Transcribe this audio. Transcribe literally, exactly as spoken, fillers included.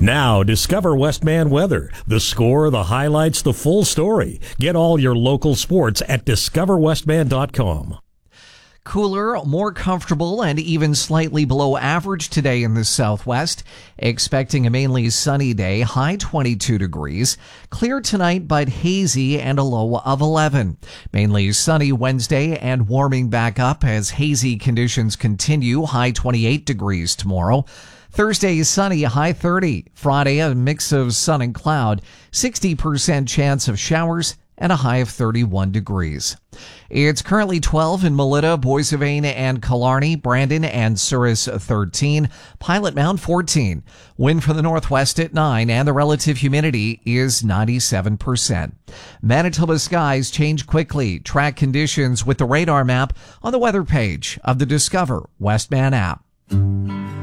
Now, discover Westman weather. The score, the highlights, the full story. Get all your local sports at discover westman dot com. Cooler, more comfortable, and even slightly below average today in the southwest. Expecting a mainly sunny day, high twenty-two degrees. Clear tonight, but hazy and a low of eleven. Mainly sunny Wednesday and warming back up as hazy conditions continue, high twenty-eight degrees tomorrow. Thursday is sunny, high thirty. Friday, a mix of sun and cloud, sixty percent chance of showers, and a high of thirty-one degrees. It's currently twelve in Melita, Boissevain and Killarney, Brandon and Souris thirteen, Pilot Mound fourteen. Wind from the northwest at nine, and the relative humidity is ninety-seven percent. Manitoba skies change quickly. Track conditions with the radar map on the weather page of the Discover Westman app.